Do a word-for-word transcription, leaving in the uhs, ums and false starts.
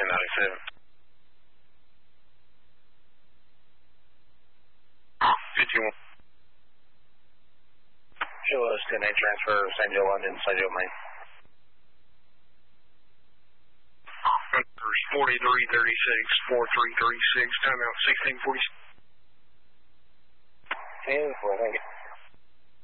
ninety-seven. fifty-one. Show us ten eight transfer, San Joe London, San Joe, Maine. Numbers forty-three thirty-six, forty-three thirty-six, timeout sixteen forty-six. ten four, thank you.